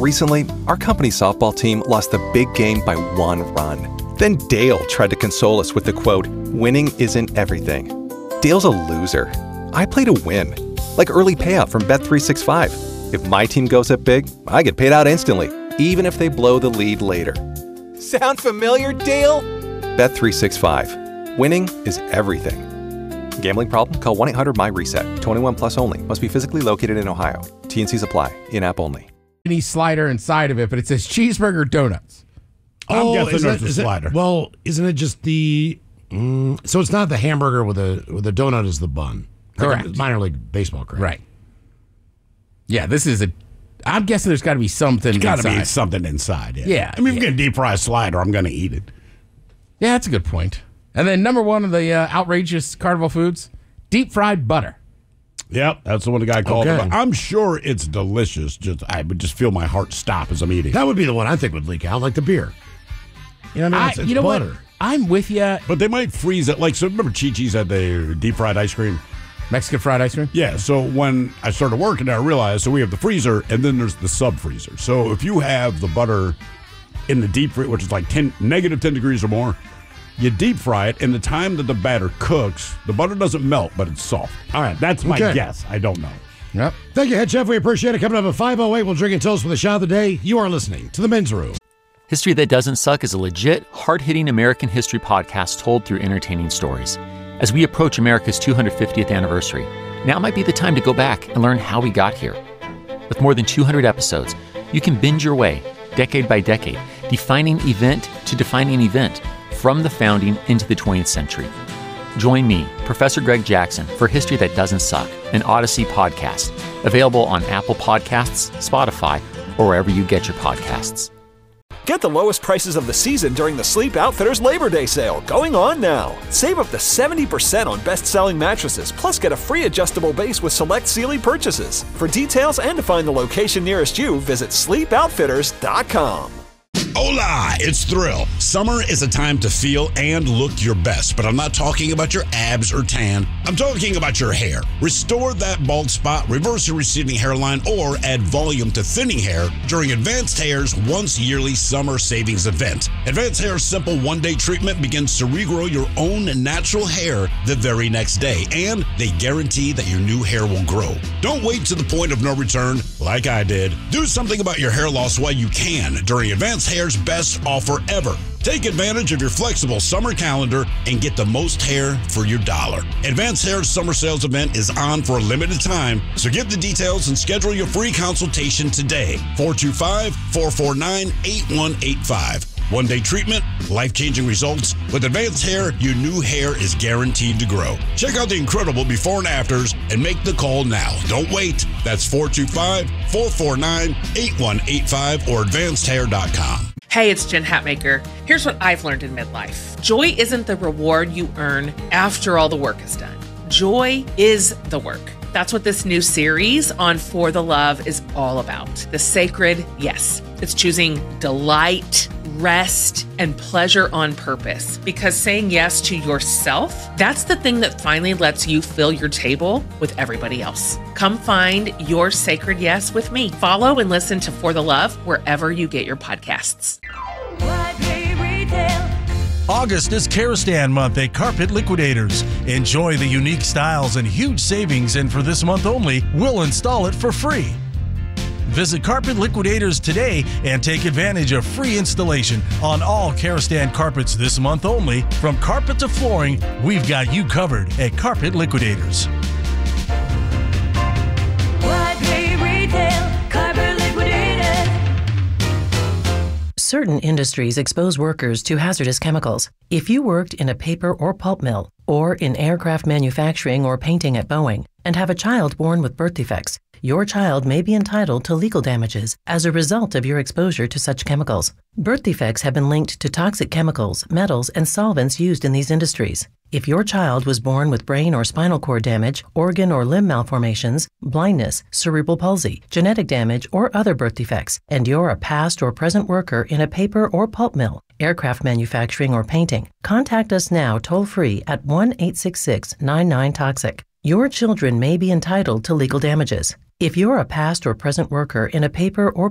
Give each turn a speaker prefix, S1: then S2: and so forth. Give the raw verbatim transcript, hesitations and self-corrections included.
S1: Recently, our company's softball team lost the big game by one run. Then Dale tried to console us with the quote, "Winning isn't everything." Dale's a loser. I play to win. Like early payout from Bet three sixty-five. If my team goes up big, I get paid out instantly, even if they blow the lead later. Sound familiar, Dale? Bet three sixty-five. Winning is everything. Gambling problem? Call one eight hundred M Y reset. twenty-one plus only. Must be physically located in Ohio. T and Cs apply. In-app only.
S2: Any slider inside of it, but it says cheeseburger donuts.
S3: I'm
S4: Oh,
S3: guessing
S4: is
S3: there's
S4: it-
S3: a
S4: is it-
S3: slider.
S4: well, isn't it just the? Mm, so it's not the hamburger with a with a donut as the bun. Like
S2: Correct.
S4: a minor league baseball, correct?
S2: Right. Yeah, this is a. I'm guessing there's got to be something.
S3: There's got to be
S2: inside.
S3: something inside. Yeah.
S2: Yeah,
S3: I mean, if
S2: yeah.
S3: you get a deep fried slider, I'm going to eat it.
S2: Yeah, that's a good point. And then number one of the uh, outrageous carnival foods, deep fried butter.
S3: Yep, that's the one the guy called.
S4: Okay.
S3: It. I'm sure it's delicious. Just I would just feel my heart stop as I'm eating.
S4: That would be the one I think would leak out, like the beer. You know what I mean?
S2: I,
S4: It's, it's
S2: you know
S4: butter.
S2: what? I'm with you.
S3: But they might freeze it. Like, so remember Chi-Chi's had the deep fried ice cream?
S2: Mexican fried ice cream.
S3: Yeah, so when I started working there, I realized, so we have the freezer, and then there's the sub-freezer. So if you have the butter in the deep freezer, which is like ten, negative ten degrees or more, you deep fry it, and the time that the batter cooks, the butter doesn't melt, but it's soft. All right, that's my
S4: Okay.
S3: guess. I don't know.
S2: Yep.
S4: Thank you, Head Chef. We appreciate it. Coming up at five oh eight, we'll drink and toast with the shot of the day. You are listening to The Men's Room.
S5: History That Doesn't Suck is a legit, hard-hitting American history podcast told through entertaining stories. As we approach America's two hundred fiftieth anniversary, now might be the time to go back and learn how we got here. With more than two hundred episodes, you can binge your way, decade by decade, defining event to defining event, from the founding into the twentieth century. Join me, Professor Greg Jackson, for History That Doesn't Suck, an Odyssey podcast, available on Apple Podcasts, Spotify, or wherever you get your podcasts.
S6: Get the lowest prices of the season during the Sleep Outfitters Labor Day sale, going on now. Save up to seventy percent on best-selling mattresses, plus get a free adjustable base with select Sealy purchases. For details and to find the location nearest you, visit sleep outfitters dot com.
S7: Hola, it's Thrill. Summer is a time to feel and look your best, but I'm not talking about your abs or tan. I'm talking about your hair. Restore that bald spot, reverse your receding hairline, or add volume to thinning hair during Advanced Hair's once yearly summer savings event. Advanced Hair's simple one-day treatment begins to regrow your own natural hair the very next day, and they guarantee that your new hair will grow. Don't wait to the point of no return like I did. Do something about your hair loss while you can during Advanced Hair's best offer ever. Take advantage of your flexible summer calendar and get the most hair for your dollar. Advanced Hair's summer sales event is on for a limited time, so get the details and schedule your free consultation today. four two five, four four nine, eight one eight five. One-day treatment, life-changing results. With Advanced Hair, your new hair is guaranteed to grow. Check out the incredible before and afters and make the call now. Don't wait. That's four two five, four four nine, eight one eight five or advanced hair dot com.
S8: Hey, it's Jen Hatmaker. Here's what I've learned in midlife. Joy isn't the reward you earn after all the work is done. Joy is the work. That's what this new series on For the Love is all about. The sacred yes. It's choosing delight, rest, and pleasure on purpose. Because saying yes to yourself, that's the thing that finally lets you fill your table with everybody else. Come find your sacred yes with me. Follow and listen to For the Love wherever you get your podcasts.
S9: August is Karastan month at Carpet Liquidators. Enjoy the unique styles and huge savings, and for this month only, we'll install it for free. Visit Carpet Liquidators today and take advantage of free installation on all Karastan carpets this month only. From carpet to flooring, we've got you covered at Carpet Liquidators.
S10: Certain industries expose workers to hazardous chemicals. If you worked in a paper or pulp mill, or in aircraft manufacturing or painting at Boeing, and have a child born with birth defects, your child may be entitled to legal damages as a result of your exposure to such chemicals. Birth defects have been linked to toxic chemicals, metals, and solvents used in these industries. If your child was born with brain or spinal cord damage, organ or limb malformations, blindness, cerebral palsy, genetic damage, or other birth defects, and you're a past or present worker in a paper or pulp mill, aircraft manufacturing, or painting, contact us now toll-free at one eight six six, nine nine, toxic. Your children may be entitled to legal damages. If you're a past or present worker in a paper or